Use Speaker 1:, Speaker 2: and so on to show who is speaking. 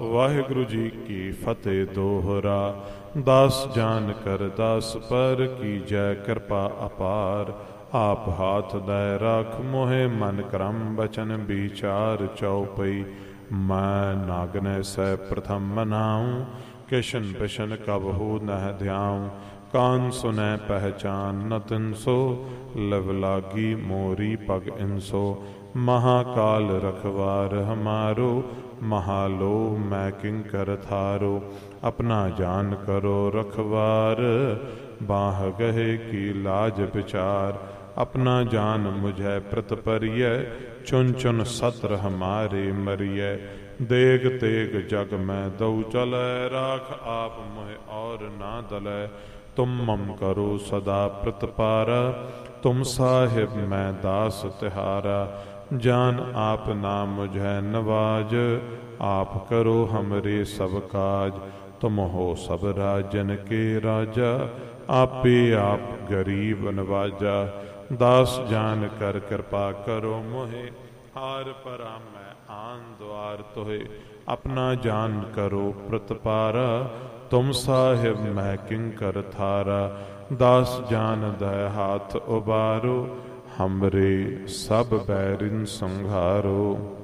Speaker 1: ਵਾਹਿਗੁਰੂ ਜੀ ਕੀ ਫਤਿਹ। ਦੋਹਰਾ ਦਾਸ ਜਾਨ ਕਰ ਦਾਸ ਪਰ, ਕੀਜੈ ਕਿਰਪਾ ਅਪਾਰ। ਆਪ ਹਾਥ ਦੈ ਰਾਖ ਮੋਹਿ, ਮਨ ਕਰਮ ਬਚਨ ਵਿਚਾਰ। ਚਉਪਈ ਮੈਂ ਨਾਗਨੈ ਸੈ ਪ੍ਰਥਮ ਮਨਾਉ, ਕਿਸ਼ਨ ਬਿਸ਼ਨ ਕਬਹੂ ਨਹਿ ਧਿਆਉ। ਕਾਨ ਸੁਨੈ ਪਹਿਚਾਨ ਨ ਤਿਨਸੋ, ਲਵ ਲਾਗੀ ਮੋਰੀ ਪਗ ਇਨਸੋ। महाकाल रखवार हमारो, महालो मैं किंकर थारो। अपना जान करो रखवार, बाह गहे की लाज विचार। अपना जान मुझे प्रतपरिय, चुन चुन सत्र हमारे मरिय। देग तेग जग में दऊ चलै, राख आप मोहे और ना दलै। तुम मम करो सदा प्रतपारा, तुम साहिब मैं दास तिहारा। जान आप नाम मुझे नवाज, आप करो हमरे सब काज। तुम हो सब राजन के राजा, आपे आप गरीब नवाजा। दास जान कर कृपा करो मोहे, हार परा मैं आन द्वार तोहे। अपना जान करो प्रतपारा, तुम साहिब मैं किंकर थारा। दास जान दय हाथ उबारो, हमरे सब बैरिन संघारो।